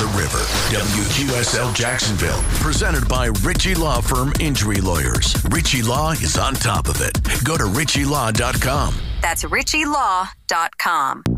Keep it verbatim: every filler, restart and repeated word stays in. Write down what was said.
the river. W Q S L Jacksonville, presented by Ritchie Law Firm Injury Lawyers. Ritchie Law is on top of it. Go to ritchie law dot com. That's ritchie law dot com.